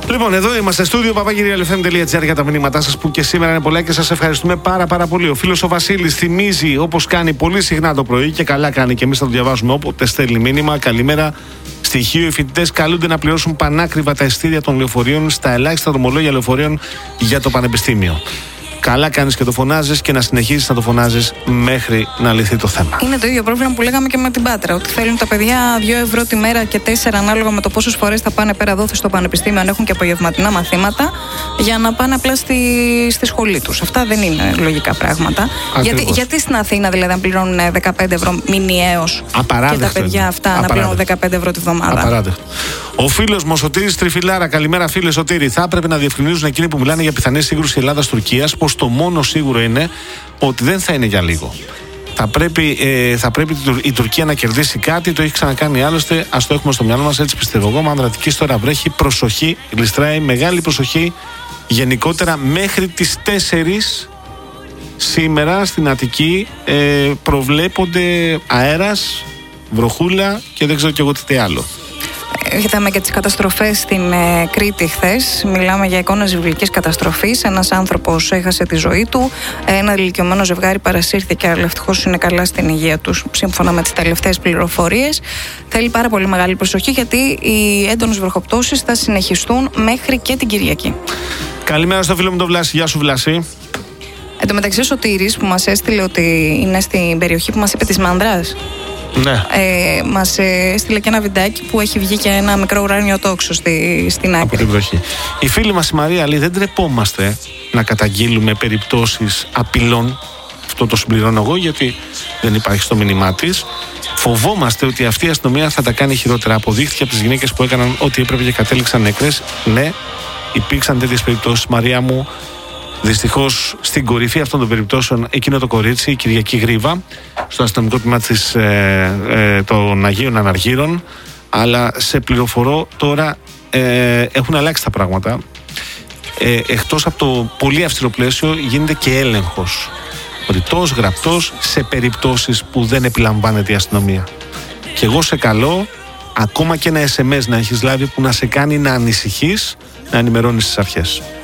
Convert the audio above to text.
Λοιπόν, εδώ είμαστε στο στούντιο papakirialfm.gr για τα μηνύματά σας που και σήμερα είναι πολλά και σας ευχαριστούμε πάρα πολύ. Ο φίλος ο Βασίλης θυμίζει, όπως κάνει πολύ συχνά το πρωί και καλά κάνει και εμείς θα το διαβάζουμε όποτε στέλνει μήνυμα. Καλημέρα. Στοιχείο: οι φοιτητές καλούνται να πληρώσουν πανάκριβα τα εισιτήρια των λεωφορείων στα ελάχιστα δρομολόγια λεωφορείων για το πανεπιστήμιο. Καλά κάνεις και το φωνάζεις και να συνεχίσεις να το φωνάζεις μέχρι να λυθεί το θέμα. Είναι το ίδιο πρόβλημα που λέγαμε και με την Πάτρα. Ότι θέλουν τα παιδιά 2 ευρώ τη μέρα και 4 ανάλογα με το πόσες φορές θα πάνε πέρα δόθε στο πανεπιστήμιο, αν έχουν και απογευματινά μαθήματα, για να πάνε απλά στη σχολή τους. Αυτά δεν είναι λογικά πράγματα. Γιατί στην Αθήνα δηλαδή να πληρώνουν 15 ευρώ μηνιαίως και τα παιδιά αυτά να πληρώνουν 15 ευρώ τη βδομάδα? Απαράδεκτο. Ο φίλος μου, ο Σωτήρης Τριφυλάρα, καλημέρα φίλε Σωτήρη. Θα έπρεπε να διευκρινίζουν εκείνοι που μιλάνε για πιθανή σύγκρουση Ελλάδα-Τουρκίας πως το μόνο σίγουρο είναι ότι δεν θα είναι για λίγο. Θα πρέπει η Τουρκία να κερδίσει κάτι, το έχει ξανακάνει άλλωστε. Ας το έχουμε στο μυαλό μας, έτσι πιστεύω εγώ. Μανδρατικής τώρα βρέχει, προσοχή, γλιστράει, μεγάλη προσοχή. Γενικότερα μέχρι τις 4 σήμερα στην Αττική προβλέπονται αέρας, βροχούλα και δεν ξέρω κι εγώ τι άλλο. Είδαμε και τις καταστροφές στην Κρήτη χθες. Μιλάμε για εικόνες βιβλικής καταστροφής. Ένας άνθρωπος έχασε τη ζωή του. Ένα ηλικιωμένο ζευγάρι παρασύρθηκε, αλλά ευτυχώς είναι καλά στην υγεία τους, σύμφωνα με τις τελευταίες πληροφορίες. Θέλει πάρα πολύ μεγάλη προσοχή, γιατί οι έντονες βροχοπτώσεις θα συνεχιστούν μέχρι και την Κυριακή. Καλημέρα στο φίλο μου τον Βλάση. Γεια σου, Βλάση. Εν τω μεταξύ, ο Σωτήρης που μας έστειλε ότι είναι στην περιοχή που μας είπε της Μάνδρας. Ναι. Μας έστειλε και ένα βιντεάκι που έχει βγει και ένα μικρό ουράνιο τόξο στην άκρη. Από την βροχή. Η φίλη μας η Μαρία λέει: δεν τρεπόμαστε να καταγγείλουμε περιπτώσεις απειλών. Αυτό το συμπληρώνω εγώ, γιατί δεν υπάρχει στο μήνυμά της. Φοβόμαστε ότι αυτή η αστυνομία θα τα κάνει χειρότερα. Αποδείχθηκε από τις γυναίκες που έκαναν ό,τι έπρεπε και κατέληξαν νεκρές. Ναι, υπήρξαν τέτοιες περιπτώσεις, Μαρία μου. Δυστυχώς στην κορυφή αυτών των περιπτώσεων εκείνο το κορίτσι, η Κυριακή Γρίβα, στο αστυνομικό τμήμα των Αγίων Αναργύρων. Αλλά σε πληροφορώ τώρα έχουν αλλάξει τα πράγματα. Εκτός από το πολύ αυστηρό πλαίσιο γίνεται και έλεγχος ρητός, γραπτός, σε περιπτώσεις που δεν επιλαμβάνεται η αστυνομία. Και εγώ σε καλώ ακόμα και ένα SMS να έχεις λάβει που να σε κάνει να ανησυχείς, να ενημερώνεις τις αρχές.